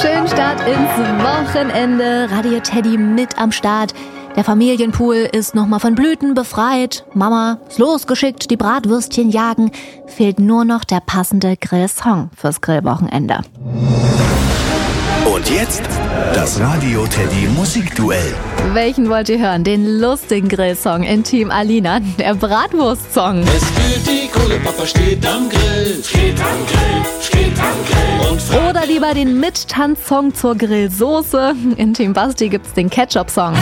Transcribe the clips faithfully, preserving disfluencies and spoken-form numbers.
Schönen Start ins Wochenende. Radio Teddy mit am Start. Der Familienpool ist nochmal von Blüten befreit. Mama ist losgeschickt, die Bratwürstchen jagen. Fehlt nur noch der passende Grillsong fürs Grillwochenende. Und jetzt das Radio Teddy Musikduell. Welchen wollt ihr hören? Den lustigen Grillsong in Team Alina, der Bratwurstsong. Es fühlt die Kohle, Papa steht am Grill, steht am Grill, steht am Grill. Und Oder lieber den Mittanzsong zur Grillsoße. In Team Basti gibt's den Ketchup-Song.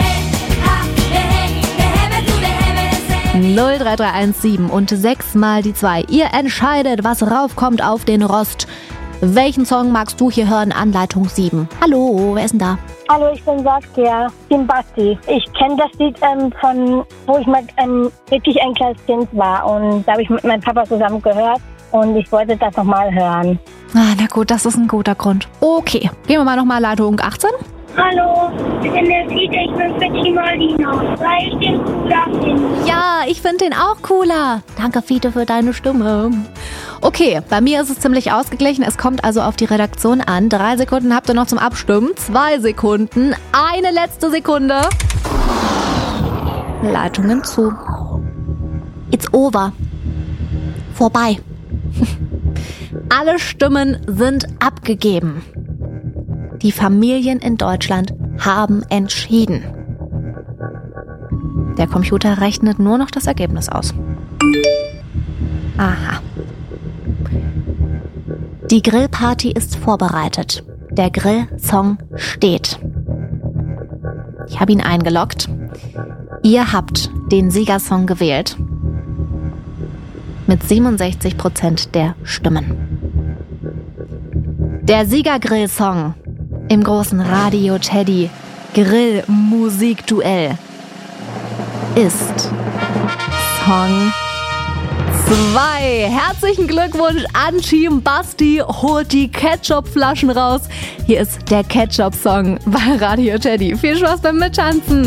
null drei drei eins sieben und sechs mal die zwei. Ihr entscheidet, was raufkommt auf den Rost. Welchen Song magst du hier hören? Anleitung sieben. Hallo, wer ist denn da? Hallo, ich bin Saskia, Team Basti. Ich kenne das Lied ähm, von, wo ich mal ähm, wirklich ein kleines Kind war. Und da habe ich mit meinem Papa zusammen gehört und ich wollte das nochmal hören. Ah, na gut, das ist ein guter Grund. Okay, gehen wir mal nochmal Leitung achtzehn. Hallo, ich bin der Fiete, ich bin für Team Alina, weil ich den cooler finde. Ja, ich finde den auch cooler. Danke, Fiete, für deine Stimme. Okay, bei mir ist es ziemlich ausgeglichen. Es kommt also auf die Redaktion an. Drei Sekunden habt ihr noch zum Abstimmen. Zwei Sekunden. Eine letzte Sekunde. Leitungen zu. It's over. Vorbei. Alle Stimmen sind abgegeben. Die Familien in Deutschland haben entschieden. Der Computer rechnet nur noch das Ergebnis aus. Aha. Die Grillparty ist vorbereitet. Der Grillsong steht. Ich habe ihn eingeloggt. Ihr habt den Siegersong gewählt. Mit siebenundsechzig Prozent der Stimmen. Der Siegergrillsong im großen Radio Teddy Grillmusikduell ist Song zwei. Herzlichen Glückwunsch an Team Basti. Holt die Ketchup-Flaschen raus. Hier ist der Ketchup-Song bei Radio Teddy. Viel Spaß beim Mittanzen.